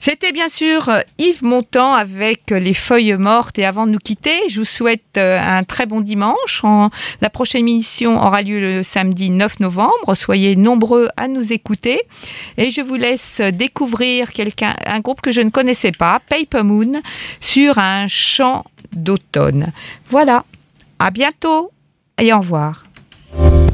C'était bien sûr Yves Montand avec Les Feuilles Mortes. Et avant de nous quitter, je vous souhaite un très bon dimanche. La prochaine émission aura lieu le samedi 9 novembre. Soyez nombreux à nous écouter. Et je vous laisse découvrir un groupe que je ne connaissais pas, Paper Moon, sur un chant d'automne. Voilà, à bientôt et au revoir.